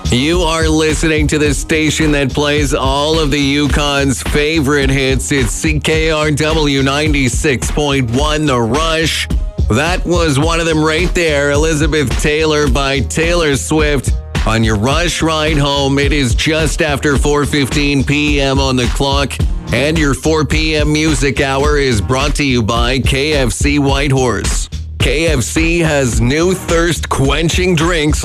You are listening to the station that plays all of the Yukon's favorite hits. It's CKRW 96.1 The Rush. That was one of them right there, Elizabeth Taylor by Taylor Swift. On your Rush ride home, it is just after 4:15 p.m. on the clock. And your 4 p.m. music hour is brought to you by KFC Whitehorse. KFC has new thirst-quenching drinks